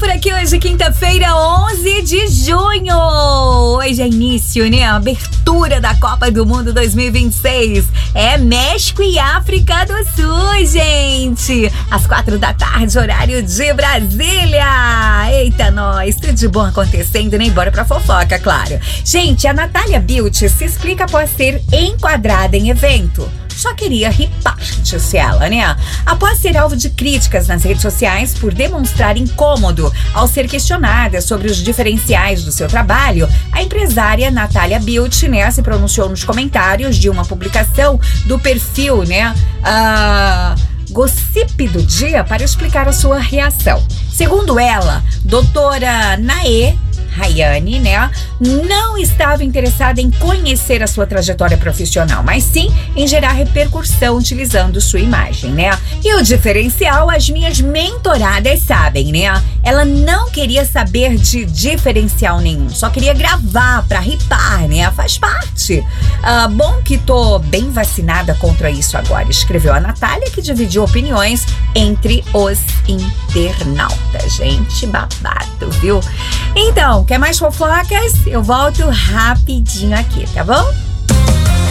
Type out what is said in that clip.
por aqui hoje, quinta-feira, 11 de junho. Hoje é início, né? Abertura da Copa do Mundo 2026. É México e África do Sul, gente. Às 4 da tarde, horário de Brasília. Eita, nós. Tudo de bom acontecendo, né? Bora pra fofoca, claro. Gente, a Natália Beauty se explica após ser enquadrada em evento. Só queria ripar, disse ela, né? Após ser alvo de críticas nas redes sociais por demonstrar incômodo ao ser questionada sobre os diferenciais do seu trabalho, a empresária Natália Beauty, né, se pronunciou nos comentários de uma publicação do perfil, né, Gossip do Dia para explicar a sua reação. Segundo ela, doutora Naê Rayane, né, não estava interessada em conhecer a sua trajetória profissional, mas sim em gerar repercussão utilizando sua imagem, né? E o diferencial, as minhas mentoradas sabem, né? Ela não queria saber de diferencial nenhum, só queria gravar pra ripar, né? Faz parte. Bom que tô bem vacinada contra isso agora, escreveu a Natália, que dividiu opiniões entre os internautas. Gente, babado, viu? Então, quer mais fofocas? Eu volto rapidinho aqui, tá bom?